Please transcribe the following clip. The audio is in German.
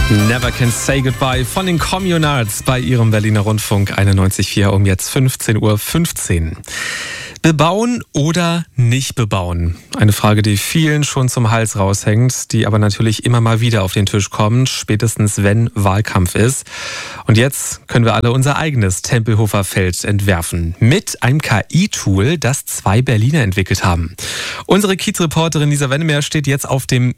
Never Can Say Goodbye von den Communards bei ihrem Berliner Rundfunk 91.4 um jetzt 15:15 Uhr. Bebauen oder nicht bebauen? Eine Frage, die vielen schon zum Hals raushängt, die aber natürlich immer mal wieder auf den Tisch kommt, spätestens wenn Wahlkampf ist. Und jetzt können wir alle unser eigenes Tempelhofer Feld entwerfen. Mit einem KI-Tool, das 2 Berliner entwickelt haben. Unsere Kiez-Reporterin Lisa Wennemeyer steht jetzt auf dem